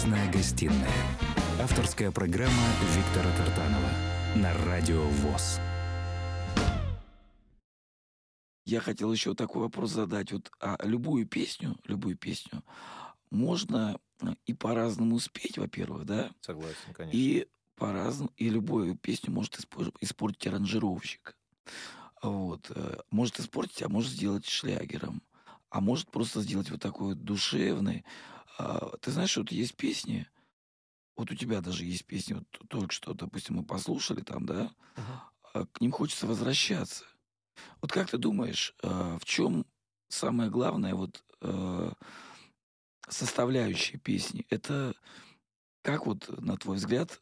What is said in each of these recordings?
Музыкальная гостиная. Авторская программа Виктора Тартанова на Радио ВОС. Я хотел еще такой вопрос задать. Любую песню можно и по-разному спеть, во-первых, да? Согласен, конечно. И по-разному, и любую песню может испортить аранжировщик. Может испортить, а может сделать шлягером. А может просто сделать вот такой вот душевный. Ты знаешь, вот есть песни, вот у тебя даже есть песни, вот только что, допустим, мы послушали там, да, к ним хочется возвращаться. Вот как ты думаешь, в чем самое главное составляющая песни? Это как на твой взгляд,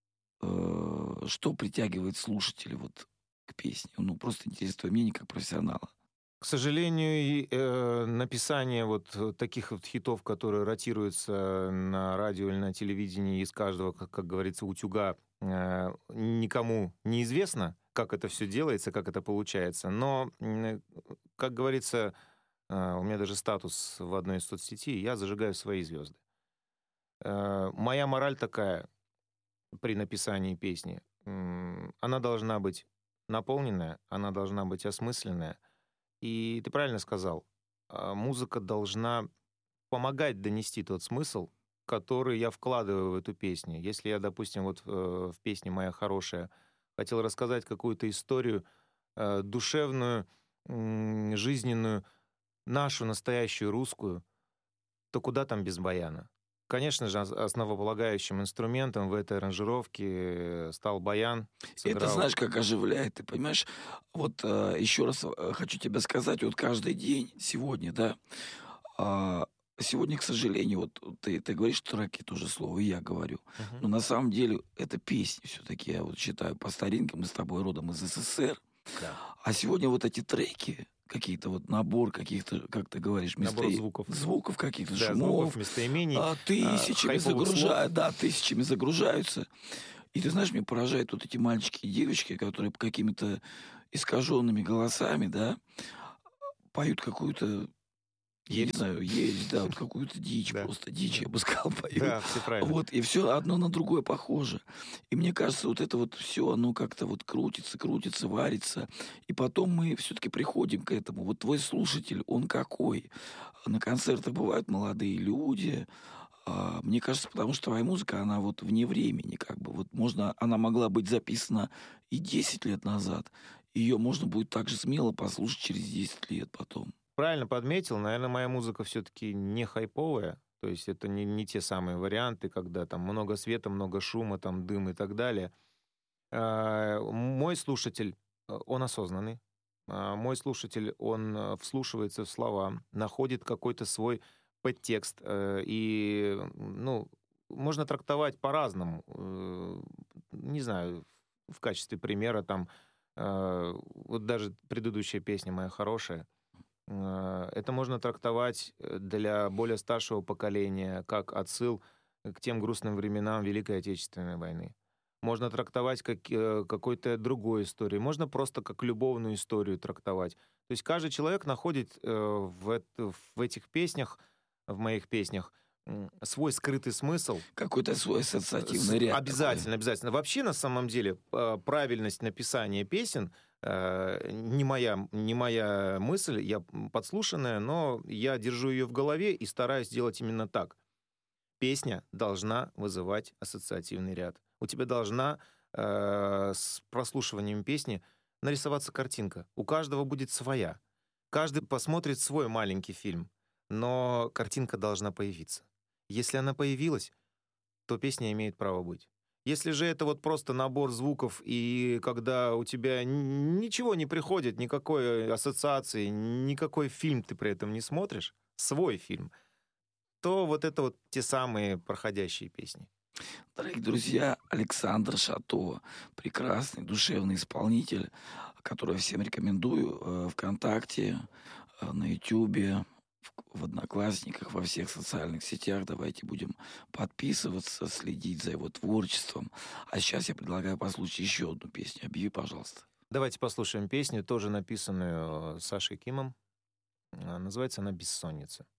что притягивает слушателя к песне? Просто интересно твое мнение как профессионала. К сожалению, написание таких хитов, которые ротируются на радио или на телевидении из каждого, как говорится, утюга, никому неизвестно, как это все делается, как это получается. Но, как говорится, у меня даже статус в одной из соцсетей, я зажигаю свои звезды. Моя мораль такая при написании песни. Она должна быть наполненная, она должна быть осмысленная. И ты правильно сказал, музыка должна помогать донести тот смысл, который я вкладываю в эту песню. Если я, допустим, в песне «Моя хорошая» хотел рассказать какую-то историю душевную, жизненную, нашу настоящую русскую, то куда там без баяна? Конечно же, основополагающим инструментом в этой аранжировке стал баян. Это знаешь, как оживляет, ты понимаешь? Еще раз хочу тебе сказать, каждый день, сегодня, да, сегодня, к сожалению, ты говоришь треки, то же слово, и я говорю. Но на самом деле это песни все-таки, я считаю, по старинке, мы с тобой родом из СССР. Да. А сегодня эти треки, какие-то набор каких-то, как ты говоришь, набор звуков каких-то, да, шумов, звуков, местоимений, тысячами загружаются. И ты знаешь, меня поражают эти мальчики и девочки, которые какими-то искаженными голосами, да, поют какую-то, я не знаю, да, какую-то дичь, Да. просто дичь, я бы сказал, поют. Да, все правильно. И все одно на другое похоже. И мне кажется, это все, оно как-то крутится, варится. И потом мы все-таки приходим к этому. Твой слушатель, он какой? На концертах бывают молодые люди. Мне кажется, потому что твоя музыка, она вне времени, как бы. Она могла быть записана и 10 лет назад. Ее можно будет так же смело послушать через 10 лет потом. Правильно подметил. Наверное, моя музыка все-таки не хайповая. То есть это не те самые варианты, когда там много света, много шума, там дым и так далее. Мой слушатель, он осознанный. Мой слушатель, он вслушивается в слова, находит какой-то свой подтекст. И, можно трактовать по-разному. Не знаю, в качестве примера там, даже предыдущая песня «Моя хорошая», это можно трактовать для более старшего поколения как отсыл к тем грустным временам Великой Отечественной войны. Можно трактовать как какой-то другой истории. Можно просто как любовную историю трактовать. То есть каждый человек находит в этих песнях, в моих песнях, свой скрытый смысл. Какой-то свой ассоциативный ряд. Обязательно. Вообще, на самом деле, правильность написания песен не моя мысль, я подслушанная, но я держу ее в голове и стараюсь делать именно так. Песня должна вызывать ассоциативный ряд. У тебя должна с прослушиванием песни нарисоваться картинка. У каждого будет своя. Каждый посмотрит свой маленький фильм, но картинка должна появиться. Если она появилась, то песня имеет право быть. Если же это просто набор звуков, и когда у тебя ничего не приходит, никакой ассоциации, никакой фильм ты при этом не смотришь, свой фильм, то это те самые проходящие песни. Дорогие друзья, Александр Шато, прекрасный душевный исполнитель, которого я всем рекомендую ВКонтакте, на Ютубе, в Одноклассниках, во всех социальных сетях. Давайте будем подписываться, следить за его творчеством. А сейчас я предлагаю послушать еще одну песню. Объяви, пожалуйста. Давайте послушаем песню, тоже написанную Сашей Кимом. Называется она «Бессонница».